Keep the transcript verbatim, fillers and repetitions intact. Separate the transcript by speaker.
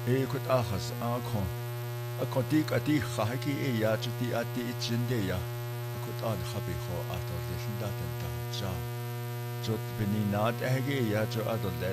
Speaker 1: e kut ahas akon akon tik ati khaki e ya chti ati ichinde ya kut an khabi kho atol de hinda ten ta cha jot beninat ege ya jo adol